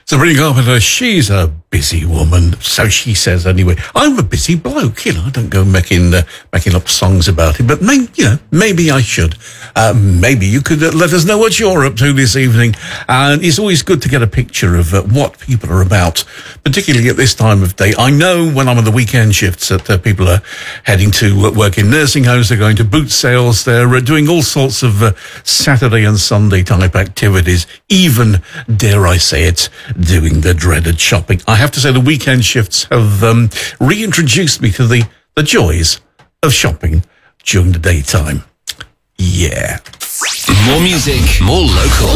Sabrina Carpenter, she's a busy woman, so she says anyway. I'm a busy bloke, I don't go making up songs about it, but maybe I should. Maybe you could let us know what you're up to this evening. And it's always good to get a picture of what people are about, particularly at this time of day. I know when I'm on the weekend shifts that people are heading to work in nursing homes, they're going to boot sales, they're doing all sorts of Saturday and Sunday type activities, even, dare I say it, doing the dreaded shopping. I have to say the weekend shifts have reintroduced me to the joys of shopping during the daytime. Yeah. More music, more local.